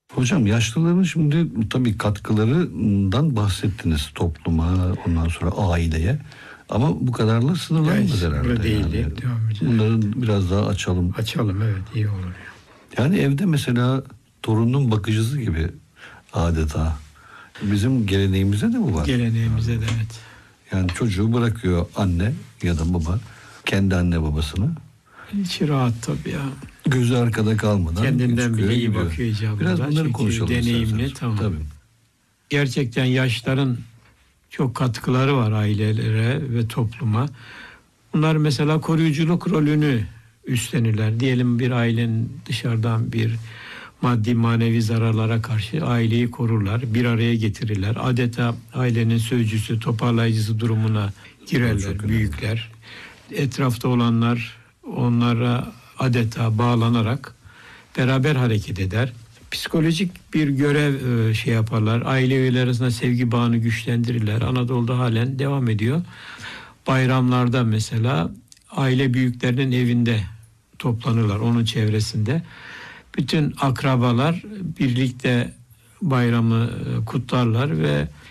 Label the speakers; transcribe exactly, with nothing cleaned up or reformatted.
Speaker 1: Hocam yaşlıların şimdi tabii katkılarından bahsettiniz topluma, ondan sonra aileye. Ama bu kadarla sınırlanmaz
Speaker 2: Yani,
Speaker 1: herhalde.
Speaker 2: değil,
Speaker 1: Yani.
Speaker 2: değil. Devam edeceğiz.
Speaker 1: Bunları biraz daha açalım.
Speaker 2: Açalım, evet, iyi olur.
Speaker 1: Yani evde mesela torunun bakıcısı gibi adeta. Bizim geleneğimizde de bu var.
Speaker 2: Geleneğimizde de evet.
Speaker 1: Yani çocuğu bırakıyor anne ya da baba, kendi anne babasını.
Speaker 2: İçi rahat tabii ya.
Speaker 1: Gözü arkada kalmadan
Speaker 2: Kendinden
Speaker 1: çıkıyor,
Speaker 2: bile iyi
Speaker 1: gidiyor.
Speaker 2: bakıyor icabında.
Speaker 1: Biraz bunları
Speaker 2: Çünkü
Speaker 1: konuşalım
Speaker 2: deneyimli,
Speaker 1: isterseniz.
Speaker 2: tamam.
Speaker 1: Tabii.
Speaker 2: Gerçekten yaşların çok katkıları var ailelere ve topluma. Bunlar mesela koruyuculuk rolünü üstlenirler. Diyelim bir ailenin dışarıdan bir maddi manevi zararlara karşı aileyi korurlar, bir araya getirirler. Adeta ailenin sözcüsü, toparlayıcısı durumuna girerler büyükler. Etrafta olanlar onlara adeta bağlanarak beraber hareket eder. Psikolojik bir görev e, şey yaparlar. Aile üyeleri arasında sevgi bağını güçlendirirler. Anadolu'da halen devam ediyor. Bayramlarda mesela aile büyüklerinin evinde toplanırlar, onun çevresinde. Bütün akrabalar birlikte bayramı kutlarlar ve